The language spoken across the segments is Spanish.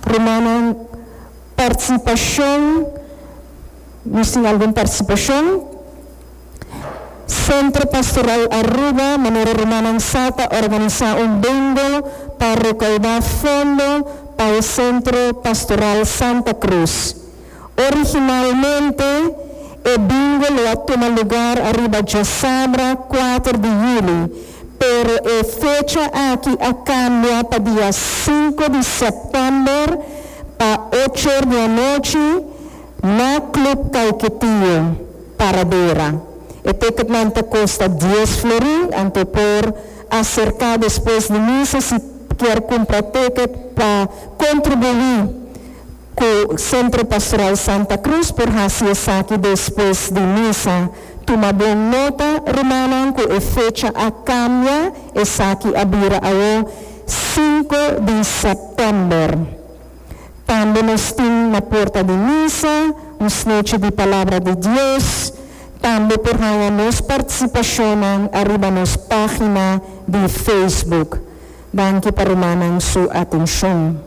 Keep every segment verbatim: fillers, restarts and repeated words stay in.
Romana, participación, no sin alguna participación. Centro Pastoral Aruba, manera romana en Sata, organiza un bingo para recaudar fondo para el Centro Pastoral Santa Cruz. Originalmente, el bingo lo toma lugar arriba de Sabra, cuatro de julio, pero la fecha aquí a cambia para día cinco de septiembre, para ocho de la noche, na Club Caiquetillo, Paradera. El ticket cuesta diez florins, ante por acercar después de misa si quiere comprar ticket para contribuir con el Centro Pastoral Santa Cruz, por así es aquí después de misa. Toma bien nota, hermana, que la fecha a cambia es aquí a Bira a cinco de septiembre. También nos tiene la puerta de misa, un snecho de palabra de Dios. También por ahí nos participación arriba nos página de Facebook. Danke para hermana su atención.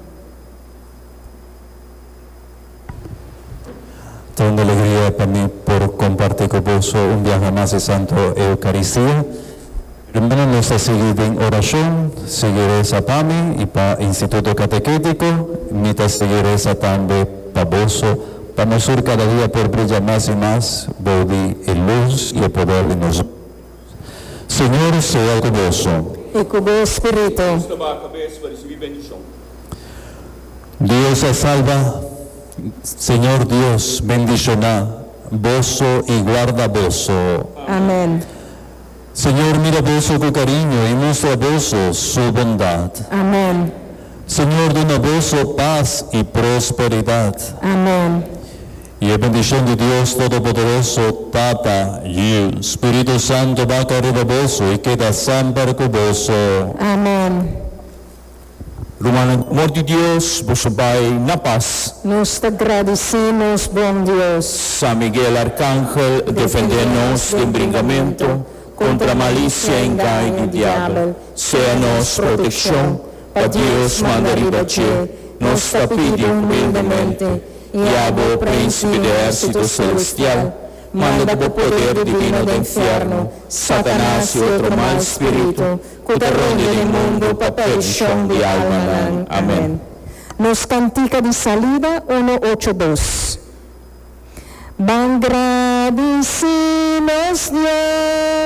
Toda alegría para mí por compartir con vos un viaje más de Santo Eucaristía. Hermano, nos ha seguido en oración, seguiré esa para mí y para Instituto Catequético, mientras seguiré esa también para vos, para nosotros cada día por brillar más y más, volver en luz y el poder de nosotros. Señor, sea con vos. Y con vos, Espíritu. Dios os salva. Señor Dios, bendicioná, voso y guarda voso. Amén. Señor, mira voso con cariño y muestra voso su bondad. Amén. Señor, dona voso paz y prosperidad. Amén. Y la bendición de Dios Todopoderoso, Tata y Espíritu Santo, va a caer de voso y queda siempre con voso. Amén. Romano, amor de Dios, vos vai na paz. Nos te agradecemos, bom Dios. San Miguel Arcángel, defendernos del brincamiento contra malicia e engaño del diablo. Sea-nos protección, para Dios manda ribatir, nos te pide humildemente, y hago príncipe de ejército celestial, manda por poder divino del infierno, Satanás y otro mal espíritu, que te ronde del mundo para perdición de alma. Amén. Nos cantica de salida uno ocho dos. Van agradecidos Dios.